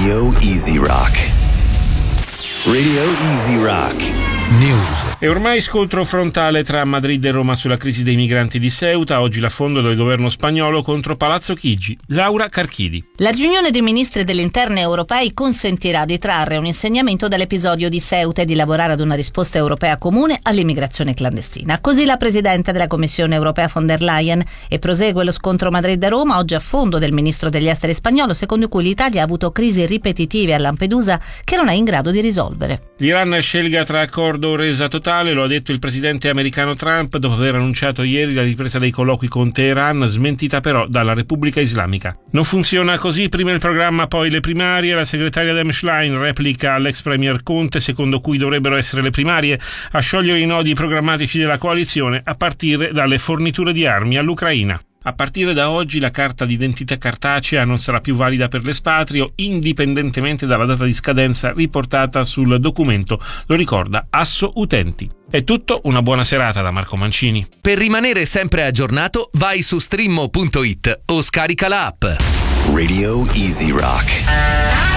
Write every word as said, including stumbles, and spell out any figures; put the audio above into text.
Radio Easy Rock. Radio Easy Rock. News. È ormai scontro frontale tra Madrid e Roma sulla crisi dei migranti di Ceuta, oggi l'affondo del governo spagnolo contro Palazzo Chigi. Laura Carchidi. La riunione dei ministri dell'interno europei consentirà di trarre un insegnamento dall'episodio di Ceuta e di lavorare ad una risposta europea comune all'immigrazione clandestina. Così la Presidente della Commissione europea von der Leyen. E prosegue lo scontro Madrid-Roma, oggi affondo del ministro degli esteri spagnolo, secondo cui l'Italia ha avuto crisi ripetitive a Lampedusa che non è in grado di risolvere. L'Iran scelga tra accordo o resa totale, lo ha detto il presidente americano Trump dopo aver annunciato ieri la ripresa dei colloqui con Teheran, smentita però dalla Repubblica Islamica. Non funziona così, prima il programma poi le primarie. La segretaria Dem Schlein replica all'ex premier Conte, secondo cui dovrebbero essere le primarie a sciogliere i nodi programmatici della coalizione, a partire dalle forniture di armi all'Ucraina. A partire da oggi la carta d'identità cartacea non sarà più valida per l'espatrio, indipendentemente dalla data di scadenza riportata sul documento, lo ricorda Asso Utenti. È tutto, una buona serata da Marco Mancini. Per rimanere sempre aggiornato, vai su streammo punto it o scarica la app. Radio Easy Rock.